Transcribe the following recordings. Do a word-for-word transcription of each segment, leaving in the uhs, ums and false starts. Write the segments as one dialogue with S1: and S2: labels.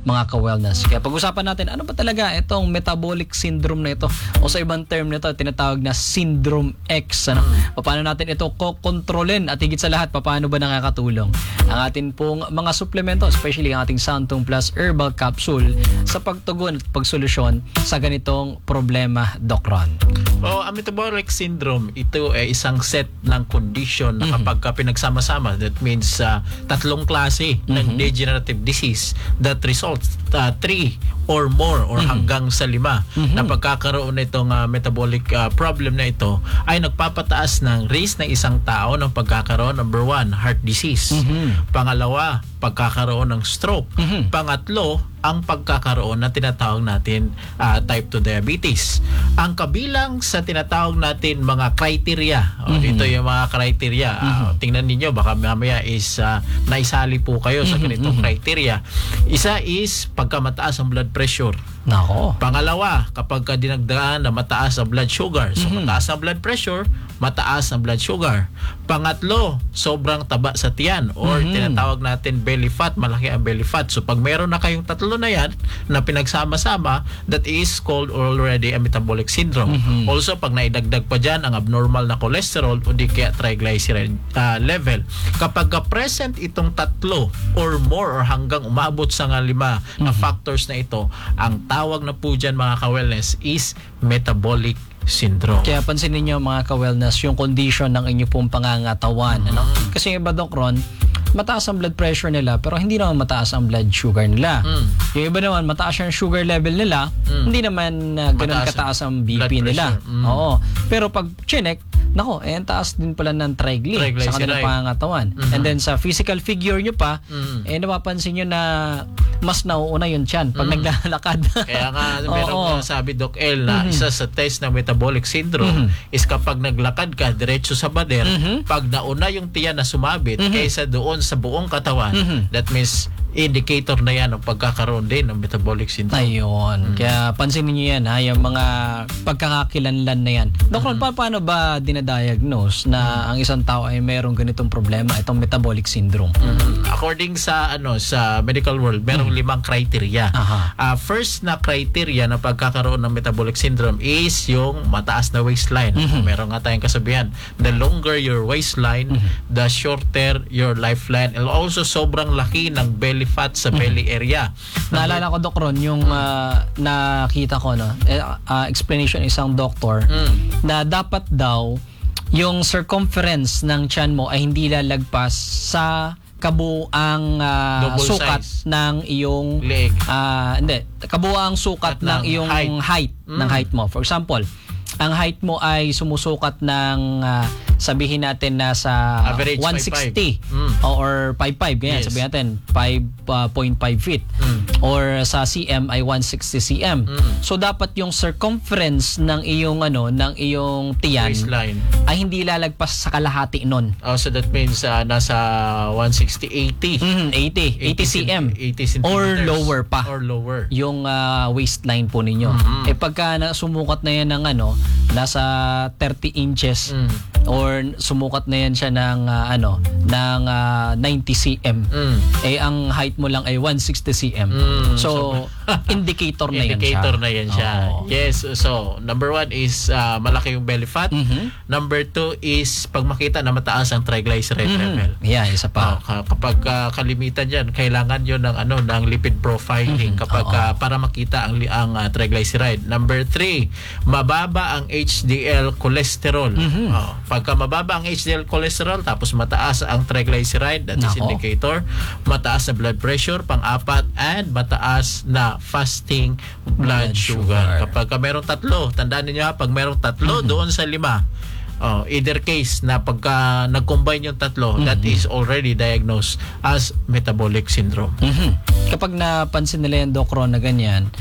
S1: mga ka-wellness. Kaya pag-usapan natin, ano ba talaga itong metabolic syndrome na ito? O sa ibang term nito, tinatawag na Syndrome X. Ano? Paano natin ito kokontrolin at higit sa lahat, paano ba nakakatulong? Ang atin pong mga suplemento, especially ang ating Santung Plus Herbal Capsule sa pagtugon at pagsolusyon sa ganitong problema, Doc Ron.
S2: Oh, ang metabolic syndrome, ito ay isang set ng condition na kapag ka pinagsama-sama, that means uh, tatlong klase mm-hmm. ng degenerative disease that results uh, three or more or mm-hmm. hanggang sa lima mm-hmm. na pagkakaroon nitong uh, metabolic uh, problem na ito ay nagpapataas ng risk ng isang tao ng pagkakaroon, number one, heart disease. Mm-hmm. Pangalawa, pagkakaroon ng stroke. Mm-hmm. Pangatlo, ang pagkakaroon na tinatawag natin uh, type two diabetes. Ang kabilang sa tinatawag natin mga criteria. O, mm-hmm. Ito yung mga criteria. Mm-hmm. Uh, tingnan niyo baka mamaya is uh, naisali po kayo sa ganitong mm-hmm. criteria. Isa is pagkamataas ang blood pressure.
S1: Nako.
S2: Pangalawa, kapag ka dinagdagan na mataas ang blood sugar. So mm-hmm. mataas ang blood pressure, mataas ang blood sugar. Pangatlo, sobrang taba sa tiyan or mm-hmm. tinatawag natin belly fat, malaki ang belly fat. So pag meron na kayong tatlo na yan na pinagsama-sama, that is called already a metabolic syndrome. Mm-hmm. Also, pag naidagdag pa dyan ang abnormal na cholesterol o di kaya triglyceride uh, level. Kapag ka present itong tatlo or more or hanggang umabot sa nga lima mm-hmm. na factors na ito, ang tawag na po dyan mga ka-wellness is metabolic syndrome.
S1: Kaya pansinin niyo mga ka-wellness yung condition ng inyo pong pangangatawan. Mm-hmm. Ano? Kasi yung iba, Doc Ron, mataas ang blood pressure nila pero hindi naman mataas ang blood sugar nila. Mm. Yung iba naman, mataas yung sugar level nila, mm. hindi naman uh, ganun kataas ang B P nila. Mm. Oo. Pero pag chinek, nako, eh, ang taas din pala ng trigly sa kanilang pangangatawan. Mm-hmm. And then sa physical figure nyo pa, mm. eh napapansin nyo na mas nauuna yun tiyan pag mm. naglalakad.
S2: Kaya nga, meron nga sabi Doc El na mm-hmm. isa sa test ng metabolic syndrome mm-hmm. is kapag naglakad ka diretso sa bader, mm-hmm. pag nauna yung tiyan na sumabit mm-hmm. kaysa doon sa buong katawan, mm-hmm. that means indicator na yan ng pagkakaroon din ng metabolic syndrome.
S1: Ayun. Mm. Kaya pansinin niyo yan ha, yung mga pagkakakilanlan na yan. Doktor, mm-hmm. pa, paano ba dinadiagnose na mm-hmm. ang isang tao ay mayroong ganitong problema, itong metabolic syndrome?
S2: Mm-hmm. According sa ano sa medical world, merong mm-hmm. limang criteria. Uh, first na criteria na pagkakaroon ng metabolic syndrome is yung mataas na waistline. Mm-hmm. Meron nga tayong kasabihan, the longer your waistline, mm-hmm. the shorter your lifeline. And also sobrang laki ng belly fat sa belly area.
S1: Naalala ko, Doc Ron, yung uh, nakita ko, no, uh, explanation isang doktor mm. na dapat daw yung circumference ng tiyan mo ay hindi lalagpas sa kabuang uh, sukat size ng iyong
S2: leg.
S1: Uh, hindi, kabuang sukat ng, ng iyong height, height mm. ng height mo. For example, ang height mo ay sumusukat ng uh, sabihin natin nasa
S2: average
S1: one sixty mm. or five five ganyan, yes. Sabihin natin five point five feet mm. or sa C M ay one sixty centimeters. Mm. So dapat yung circumference ng iyong ano ng iyong tiyan
S2: waistline
S1: ay hindi lalagpas sa kalahati nun.
S2: Oh, so that means uh, nasa one sixty eighty
S1: mm, eighty eighty centimeters
S2: eighty centimeters
S1: or lower pa
S2: or lower
S1: yung uh, waistline po ninyo. Mm-hmm. Eh pagka na, sumukat na yan ng ano nasa thirty inches mm. or sumukat na yan siya ng uh, ano ng uh, ninety centimeters mm. eh ang height mo lang ay one sixty centimeters mm. so, so indicator na yan siya
S2: indicator na yan siya oh. Yes, so number one is uh, malaki yung belly fat. Mm-hmm. Number two is pag makita na mataas ang triglyceride mm-hmm. level.
S1: Yeah, isa pa.
S2: Uh, kapag uh, kalimitan yan, kailangan yun ng ano ng lipid profiling mm-hmm. kapag uh, para makita ang ang uh, triglyceride. Number three, mababa ang H D L cholesterol. Mm-hmm. Uh, pagka mababa ang H D L cholesterol tapos mataas ang triglyceride, that is Nako. indicator. Mataas na blood pressure, pang-apat, and mataas na fasting blood, blood sugar. sugar. Kapag merong tatlo, tandaan niyo ha, pag merong tatlo mm-hmm. doon sa lima, oh, either case na pagka nag-combine yung tatlo, mm-hmm. that is already diagnosed as metabolic syndrome.
S1: Mm-hmm. Kapag napansin nila yung Doc Ron na ganyan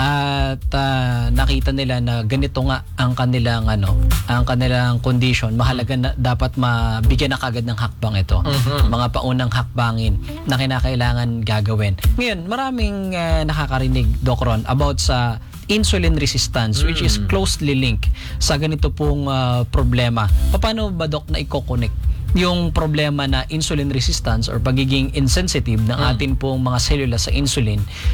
S1: at uh, nakita nila na ganito nga ang kanilang ano, ang kanilang condition, mahalaga na dapat mabigyan na kagad ng hakbang ito. Mm-hmm. Mga paunang hakbangin na kinakailangan gagawin. Ngayon, maraming uh, nakakarinig, Doc Ron, about sa insulin resistance, mm. which is closely linked sa ganito pong uh, problema. Paano ba, Doc, na i-connect yung problema na insulin resistance or pagiging insensitive ng mm. atin pong mga selula sa insulin